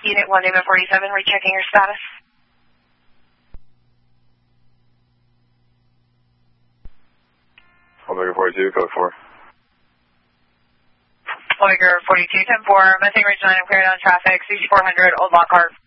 Unit 1, David 47, rechecking your status. Omega 42, code 4. Omega 42, 10-4, missing Ridge 9, I'm cleared on traffic, 6400, Old Lockhart.